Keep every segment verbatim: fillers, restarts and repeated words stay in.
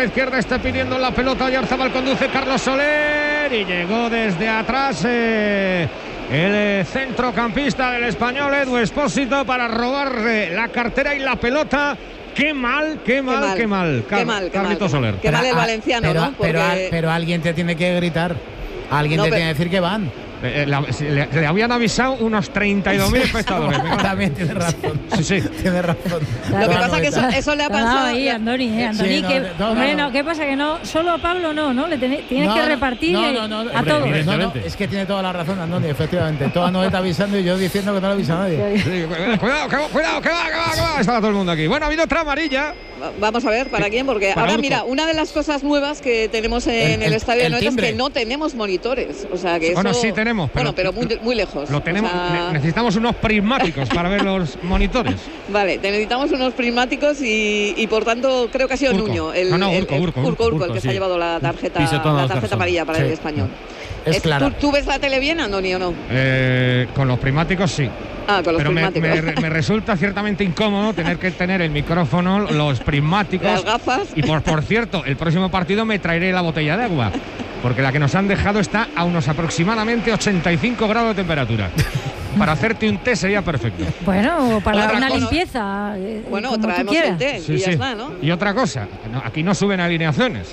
izquierda, está pidiendo la pelota. Oyarzabal conduce, Carlos Soler, y llegó desde atrás eh, el centrocampista del Español, Edu Expósito, para robarle la cartera y la pelota. Qué mal, qué mal, qué mal, qué mal, Car- qué mal Carlito Soler. Qué mal el valenciano, pero, ¿no? Porque... pero, pero alguien te tiene que gritar. Alguien No, te pero... tiene que decir que van. Eh, la, le, le habían avisado unos treinta y dos mil espectadores. También tiene razón. Sí, sí. Tiene razón. Lo que pasa es que eso, eso le ha pasado ahí, Andoni, eh, Andoni, sí, no, que, no, hombre, no, no, ¿qué pasa? Que no, solo a Pablo no, ¿no? Le ten, tienes no, que repartir no, eh, no, no, a hombre, todos. No, no, es que tiene toda la razón, Andoni, efectivamente. Toda no está avisando y yo diciendo que no le avisa a nadie. Sí, cuidado, que, cuidado, que va, que va, que va. Está todo el mundo aquí. Bueno, ha habido otra amarilla. Vamos a ver para quién, porque para ahora Urco. Mira, una de las cosas nuevas que tenemos en El- el, el- estadio de el Noeta es timbre. que no tenemos monitores. O sea que Bueno, eso, sí tenemos, pero- bueno, pero muy, muy lejos. Lo tenemos. O sea, ne- necesitamos unos prismáticos para ver los monitores. Vale, te necesitamos unos prismáticos y, y por tanto creo que ha sido Urco. Nuño, el, No, no, el- Urco, el- Urco, Urco, Urco, el Urco, que se ha sí. llevado la tarjeta, Pise todas la las tarjeta personas. amarilla para Sí. el español. Es Es- clara. ¿tú, ¿Tú ves la tele bien, Andoni, o no? Eh, con los prismáticos sí. Ah, con los Pero me, prismáticos. me- me resulta ciertamente incómodo tener que tener el micrófono, los prismáticos. Las gafas. Y por, por cierto, el próximo partido me traeré la botella de agua. Porque la que nos han dejado está a unos aproximadamente ochenta y cinco grados de temperatura. Para hacerte un té sería perfecto. Bueno, para Otra una cosa- limpieza. eh, Bueno, como tú traemos quieras. el té Sí, y ya sí. está, ¿no? Y otra cosa, no, aquí no suben alineaciones.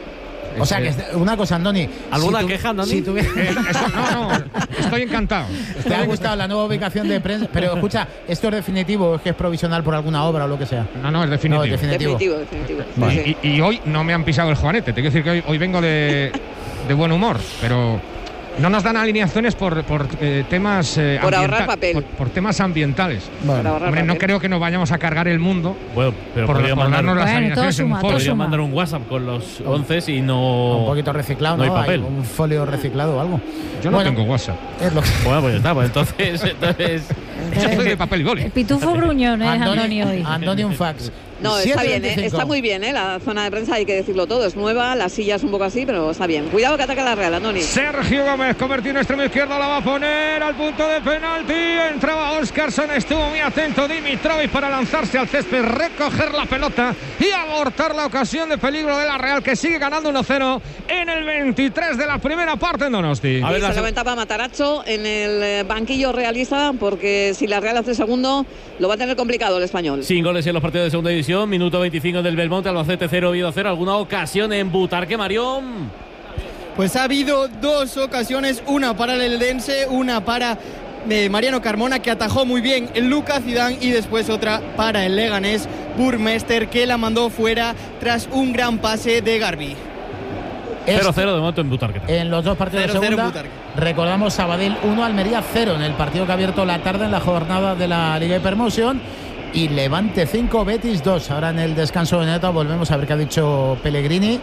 O sea, que Es- es- una cosa, Andoni. ¿Alguna si tú- queja, Andoni? Si tuviera- eh, eso- no, no, estoy encantado. ¿Te ha gustado la nueva ubicación de prensa? Pero escucha, ¿esto es definitivo o es que es provisional por alguna obra o lo que sea? No, no, es definitivo. No, es definitivo. Definitivo, definitivo. Sí, Vale. sí. Y, y hoy no me han pisado el juanete. Te quiero decir que hoy, hoy vengo de, de buen humor, pero no nos dan alineaciones por, por eh, temas eh, Por ahorrar ambienta- papel. Por, por temas ambientales. Bueno, Para ahorrar Hombre, no papel. creo que nos vayamos a cargar el mundo Bueno, pero por, podría por mandar, darnos las Bueno, alineaciones todo en un suma, folio. todo podría suma. mandar un WhatsApp con los once y no. un poquito reciclado, no ¿no? hay papel. Un folio reciclado o algo. Yo no Bueno, tengo WhatsApp. es lo que- Bueno, pues ya está. Pues entonces, entonces Yo soy de papel y boli. El pitufo gruñón es Andoni hoy. Andoni, un fax. No, siete está bien, ¿eh? veinticinco. Está muy bien, ¿eh? La zona de prensa, hay que decirlo todo. Es nueva, la silla es un poco así, pero está bien. Cuidado que ataca la Real, Andoni. Sergio Gómez convertido en extremo izquierdo, la va a poner al punto de penalti. Entraba Óscarson, estuvo muy atento Dimitrovic para lanzarse al césped, recoger la pelota y abortar la ocasión de peligro de la Real, que sigue ganando uno cero en el veintitrés de la primera parte en Donosti. A ver, Y la se se- lamentaba Matarazzo en el eh, banquillo realista, porque si la Real hace segundo, lo va a tener complicado el español. Sin goles en los partidos de segunda división. Minuto veinticinco del Belmonte, Albacete cero, Oviedo cero. ¿Alguna ocasión en Butarque, Marión? Pues ha habido dos ocasiones, una para el Eldense, una para eh, Mariano Carmona, que atajó muy bien el Lucas Zidane, y después otra para el Leganés, Burmester, que la mandó fuera tras un gran pase de Garbi. cero cero de momento en Butarque. En los dos partidos de cero cero segunda, Butarque. recordamos Sabadell uno, Almería cero en el partido que ha abierto la tarde en la jornada de la Liga Hypermotion. Y Levante cinco, Betis dos. Ahora en el descanso de Neta volvemos a ver qué ha dicho Pellegrini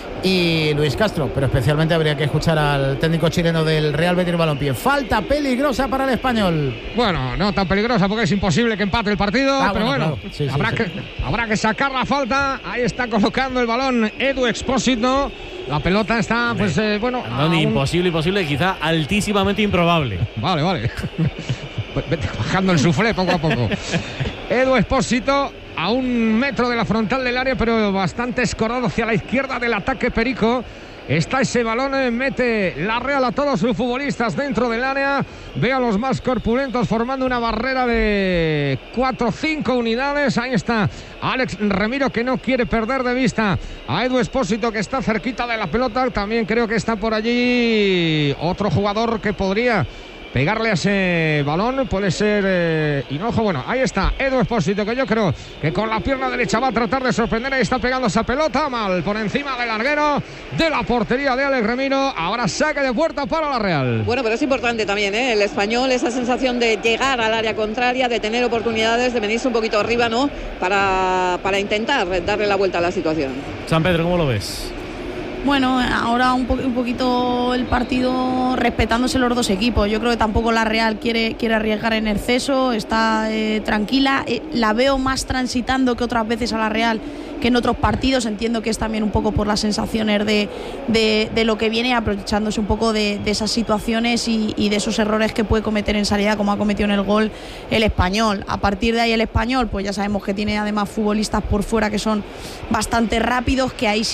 y Luis Castro, pero especialmente habría que escuchar al técnico chileno del Real Betis Balompié. Falta peligrosa para el español. Bueno, no tan peligrosa porque es imposible que empate el partido, Ah, pero bueno, bueno, claro. Sí, sí, habrá, sí. Que, habrá que sacar la falta. Ahí está colocando el balón Edu Expósito. La pelota está, pues, eh, bueno. Andoni, a un- imposible, imposible, quizá altísimamente improbable. Vale, vale. Pues vete bajando el suflé poco a poco. Edu Expósito a un metro de la frontal del área, pero bastante escorado hacia la izquierda del ataque Perico. Está ese balón, eh, mete la Real a todos sus futbolistas dentro del área. Ve a los más corpulentos formando una barrera de cuatro o cinco unidades. Ahí está Alex Remiro, que no quiere perder de vista a Edu Expósito, que está cerquita de la pelota. También creo que está por allí otro jugador que podría pegarle a ese balón, puede ser eh, Hinojo. Bueno, ahí está Edu Expósito, que yo creo que con la pierna derecha va a tratar de sorprender. Ahí está pegando esa pelota mal por encima del larguero de la portería de Alex Remiro. Ahora saque de puerta para la Real. Bueno, pero es importante también, ¿eh? El español, esa sensación de llegar al área contraria, de tener oportunidades, de venirse un poquito arriba, ¿no? Para, para intentar darle la vuelta a la situación. San Pedro, ¿cómo lo ves? Bueno, ahora un, po un poquito el partido respetándose los dos equipos. Yo creo que tampoco la Real quiere, quiere arriesgar en exceso, está eh, tranquila. Eh, la veo más transitando que otras veces a la Real que en otros partidos. Entiendo que es también un poco por las sensaciones de, de, de lo que viene, aprovechándose un poco de, de esas situaciones y, y de esos errores que puede cometer en salida, como ha cometido en el gol el español. A partir de ahí el español, pues ya sabemos que tiene además futbolistas por fuera que son bastante rápidos, que ahí sí